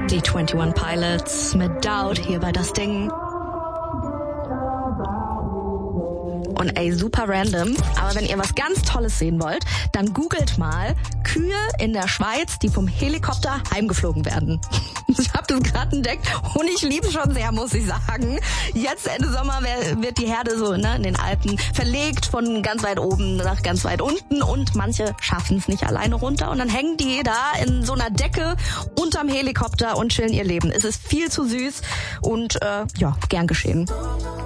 Die 21 Pilots mit Doubt hier bei Das Ding. Und ey, super random, aber wenn ihr was ganz Tolles sehen wollt, dann googelt mal Kühe in der Schweiz, die vom Helikopter heimgeflogen werden. Ich habe das gerade entdeckt und ich liebe es schon sehr, muss ich sagen. Jetzt Ende Sommer wird die Herde so in den Alpen verlegt von ganz weit oben nach ganz weit unten und manche schaffen es nicht alleine runter und dann hängen die da in so einer Decke unterm Helikopter und chillen ihr Leben. Es ist viel zu süß und ja, gern geschehen.